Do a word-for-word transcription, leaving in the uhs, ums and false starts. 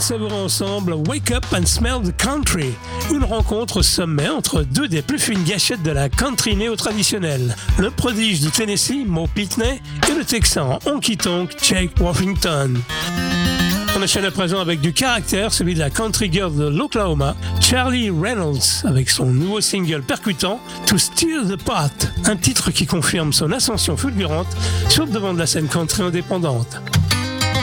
savourer ensemble Wake Up and Smell the Country, une rencontre au sommet entre deux des plus fines gâchettes de la country néo-traditionnelle, le prodige du Tennessee, Mo Pitney, et le Texan honky tonk, Jake Washington. On enchaîne à présent avec du caractère, celui de la country girl de l'Oklahoma, Charlie Reynolds, avec son nouveau single percutant To Stir the Pot, un titre qui confirme son ascension fulgurante sur le devant de la scène country indépendante.